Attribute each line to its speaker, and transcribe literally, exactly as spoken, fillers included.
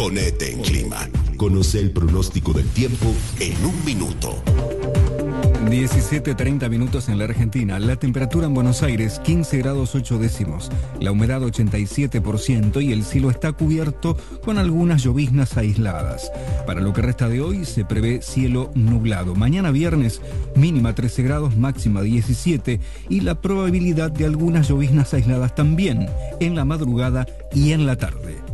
Speaker 1: Ponete en clima. Conoce el pronóstico del tiempo en un minuto.
Speaker 2: diecisiete treinta minutos en la Argentina. La temperatura en Buenos Aires, quince grados ocho décimos. La humedad ochenta y siete por ciento y el cielo está cubierto con algunas lloviznas aisladas. Para lo que resta de hoy se prevé cielo nublado. Mañana viernes, mínima trece grados, máxima diecisiete y la probabilidad de algunas lloviznas aisladas también en la madrugada y en la tarde.